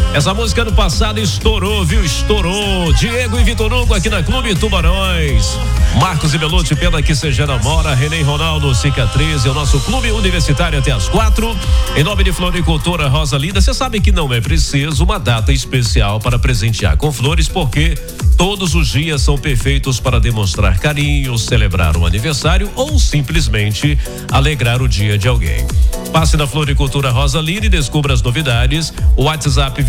Essa música no passado estourou, viu? Estourou. Diego e Vitor Hugo aqui na Clube Tubarões. Marcos e Belucci, pena que seja namora. René e Ronaldo, Cicatriz. É o nosso clube universitário até as 4. Em nome de Floricultura Rosa Linda, você sabe que não é preciso uma data especial para presentear com flores, porque todos os dias são perfeitos para demonstrar carinho, celebrar um aniversário ou simplesmente alegrar o dia de alguém. Passe na Floricultura Rosa Linda e descubra as novidades. O WhatsApp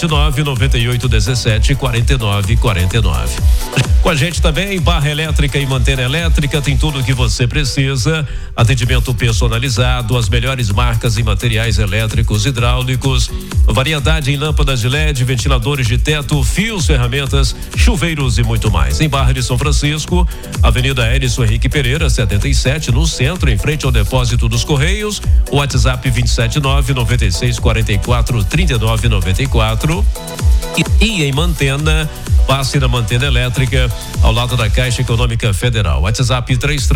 279-9817-4949. Com a gente também, Barra Elétrica e Mantena Elétrica, tem tudo o que você precisa. Atendimento personalizado, as melhores marcas em materiais elétricos, hidráulicos, variedade em lâmpadas de LED, ventiladores de teto, fios, ferramentas, chuveiros e muito mais. Em Barra de São Francisco, Avenida Edson Henrique Pereira, 77, no centro, em frente ao depósito dos Correios. O WhatsApp 279-9644-3994. E em Mantena, passe na Mantena Elétrica, ao lado da Caixa Econômica Federal. WhatsApp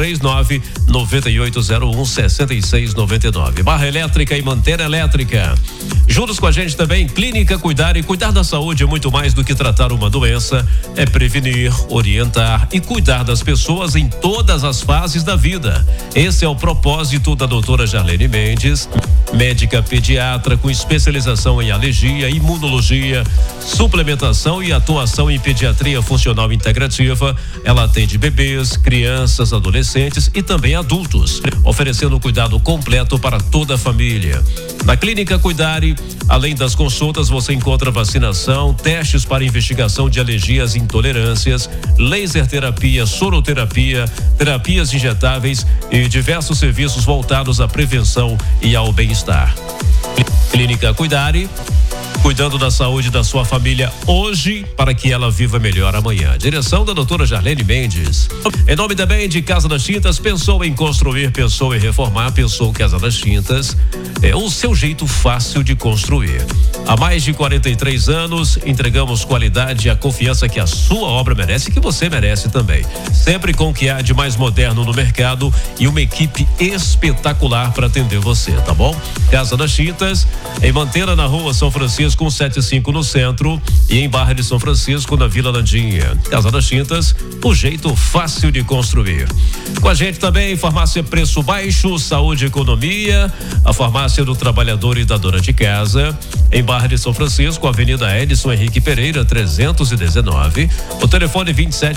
339-9801-6699. Barra Elétrica e Mantena Elétrica. Juntos com a gente também, Clínica Cuidar. E cuidar da saúde é muito mais do que tratar uma doença. É prevenir, orientar e cuidar das pessoas em todas as fases da vida. Esse é o propósito da doutora Jarlene Mendes, médica pediatra com especialização em alergia, imunologia, suplementação e atuação em pediatria funcional integrativa. Ela atende bebês, crianças, adolescentes e também adultos, oferecendo cuidado completo para toda a família. Na Clínica Cuidare, além das consultas, você encontra vacinação, testes para investigação de alergias e intolerâncias, laser terapia, soroterapia, terapias injetáveis e diversos serviços voltados à prevenção e ao bem-estar. Clínica Cuidare, cuidando da saúde da sua família hoje para que ela viva melhor amanhã. Direção da doutora Jarlene Mendes. Em nome também de Casa das Tintas, pensou em construir, pensou em reformar, pensou Casa das Tintas. É o seu jeito fácil de construir. Há mais de 43 anos, entregamos qualidade e a confiança que a sua obra merece e que você merece também. Sempre com o que há de mais moderno no mercado e uma equipe espetacular para atender você, tá bom? Casa das Tintas, em Mantena, na Rua São Francisco, 175 no centro, e em Barra de São Francisco, na Vila Landinha. Casa das Tintas, o jeito fácil de construir. Com a gente também, Farmácia Preço Baixo, Saúde e Economia, a farmácia do trabalhador e da dona de casa. Em Barra de São Francisco, Avenida Edson Henrique Pereira, 319. O telefone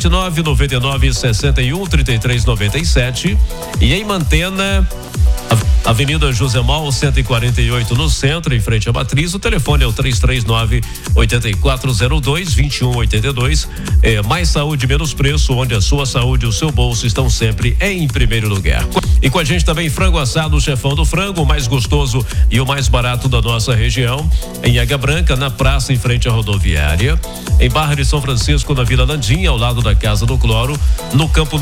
279-9961-3397. E em Mantena, Avenida José Mal, 148 no centro, em frente à Matriz. O telefone é o 339-8402-2182. Mais saúde, menos preço, onde a sua saúde e o seu bolso estão sempre em primeiro lugar. E com a gente também frango assado, o Chefão do Frango, o mais gostoso e o mais barato da nossa região. Em Águia Branca, na praça, em frente à rodoviária. Em Barra de São Francisco, na Vila Landinha, ao lado da Casa do Cloro. No Campo